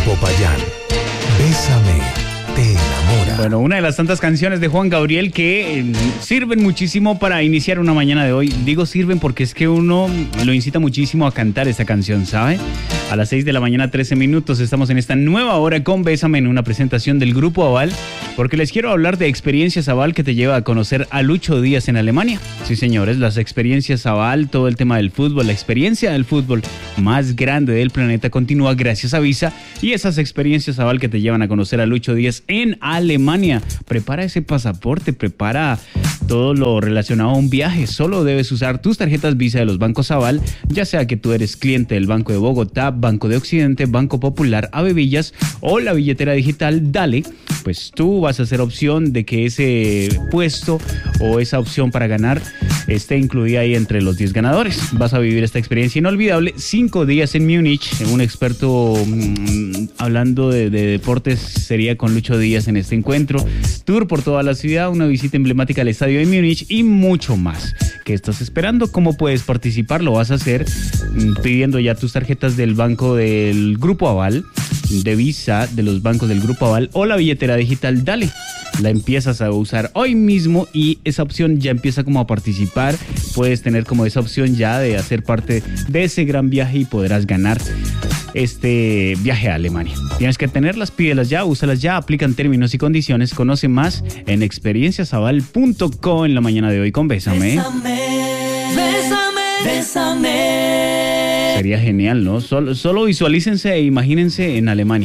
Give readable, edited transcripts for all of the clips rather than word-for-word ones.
Popayán. Bésame, te enamora. Bueno, una de las tantas canciones de Juan Gabriel que sirven muchísimo para iniciar una mañana de hoy. Digo sirven porque es que uno lo incita muchísimo a cantar esta canción, ¿sabe? A las 6 de la mañana, 13 minutos, estamos en esta nueva hora con Bésame, en una presentación del Grupo Aval, porque les quiero hablar de Experiencias Aval, que te lleva a conocer a Lucho Díaz en Alemania. Sí, señores, las Experiencias Aval, todo el tema del fútbol, la experiencia del fútbol más grande del planeta continúa gracias a Visa, y esas Experiencias Aval que te llevan a conocer a Lucho Díaz en Alemania. Prepara ese pasaporte, prepara todo lo relacionado a un viaje. Solo debes usar tus tarjetas Visa de los bancos Aval, ya sea que tú eres cliente del Banco de Bogotá, Banco de Occidente, Banco Popular, Ave Villas o la billetera digital Dale. Pues tú vas a hacer opción de que ese puesto o esa opción para ganar esté incluida ahí entre los 10 ganadores. Vas a vivir esta experiencia inolvidable, 5 días en Múnich. Un experto hablando de deportes sería con Lucho Díaz en este encuentro. Tour por toda la ciudad, una visita emblemática al estadio de Múnich y mucho más. ¿Qué estás esperando? ¿Cómo puedes participar? Lo vas a hacer pidiendo ya tus tarjetas del banco del Grupo Aval, de Visa, de los bancos del Grupo Aval o la billetera digital Dale. La empiezas a usar hoy mismo y esa opción ya empieza como a participar. Puedes tener como esa opción ya de hacer parte de ese gran viaje y podrás ganar este viaje a Alemania. Tienes que tenerlas, pídelas ya, úsalas ya, aplican términos y condiciones. Conoce más en experienciasaval.co en la mañana de hoy con Bésame. Bésame, bésame. Sería genial, ¿no? Solo visualícense e imagínense en Alemania,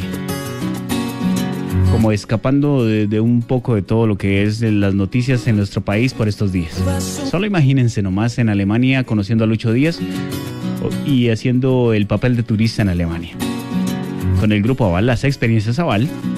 como escapando de un poco de todo lo que es de las noticias en nuestro país por estos días. Solo imagínense nomás en Alemania conociendo a Lucho Díaz y haciendo el papel de turista en Alemania. Con el Grupo Aval, las Experiencias Aval.